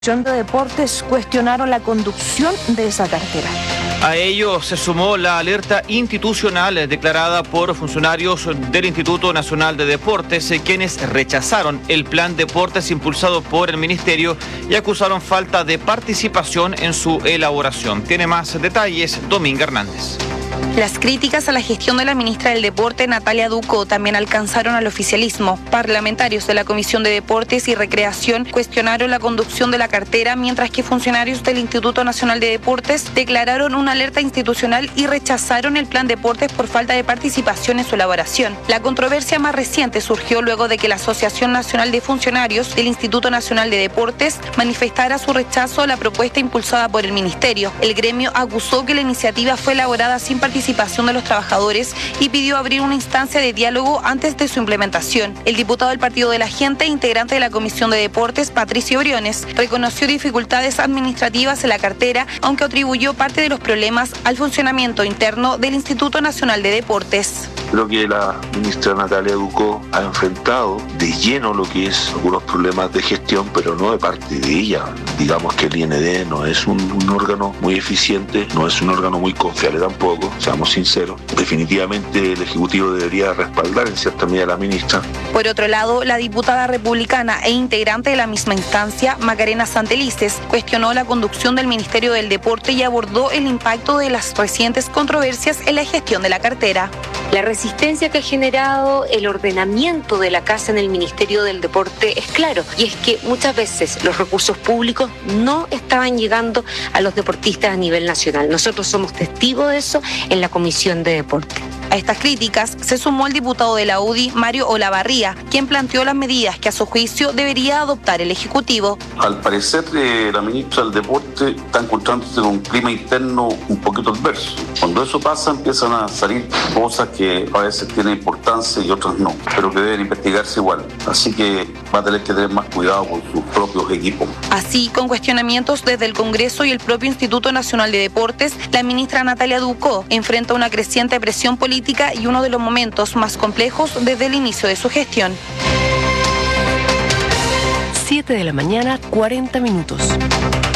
De Deportes cuestionaron la conducción de esa cartera. A ello se sumó la alerta institucional declarada por funcionarios del Instituto Nacional de Deportes, quienes rechazaron el plan deportes impulsado por el Ministerio y acusaron falta de participación en su elaboración. Tiene más detalles Dominga Hernández. Las críticas a la gestión de la ministra del Deporte, Natalia Ducó, también alcanzaron al oficialismo. Parlamentarios de la Comisión de Deportes y Recreación cuestionaron la conducción de la cartera, mientras que funcionarios del Instituto Nacional de Deportes declararon una alerta institucional y rechazaron el plan deportes por falta de participación en su elaboración. La controversia más reciente surgió luego de que la Asociación Nacional de Funcionarios del Instituto Nacional de Deportes manifestara su rechazo a la propuesta impulsada por el Ministerio. El gremio acusó que la iniciativa fue elaborada sin participación de los trabajadores y pidió abrir una instancia de diálogo antes de su implementación. El diputado del Partido de la Gente, integrante de la Comisión de Deportes, Patricio Briones, reconoció dificultades administrativas en la cartera, aunque atribuyó parte de los problemas al funcionamiento interno del Instituto Nacional de Deportes. Creo que la ministra Natalia Ducó ha enfrentado de lleno lo que es algunos problemas de gestión, pero no de parte de ella. Digamos que el IND no es un órgano muy eficiente, no es un órgano muy confiable tampoco, seamos sinceros. Definitivamente el Ejecutivo debería respaldar en cierta medida a la ministra. Por otro lado, la diputada republicana e integrante de la misma instancia, Macarena Santelices, cuestionó la conducción del Ministerio del Deporte y abordó el impacto de las recientes controversias en la gestión de la cartera. La resistencia que ha generado el ordenamiento de la casa en el Ministerio del Deporte es claro, y es que muchas veces los recursos públicos no estaban llegando a los deportistas a nivel nacional. Nosotros somos testigos de eso en la Comisión de Deporte. A estas críticas se sumó el diputado de la UDI, Mario Olavarría, quien planteó las medidas que a su juicio debería adoptar el Ejecutivo. Al parecer, la ministra del Deporte está encontrándose con un clima interno un poquito adverso. Cuando eso pasa, empiezan a salir cosas que a veces tienen importancia y otras no, pero que deben investigarse igual. Así que va a tener que tener más cuidado con sus propios equipos. Así, con cuestionamientos desde el Congreso y el propio Instituto Nacional de Deportes, la ministra Natalia Ducó enfrenta una creciente presión política y uno de los momentos más complejos desde el inicio de su gestión. 7 de la mañana, 40 minutos.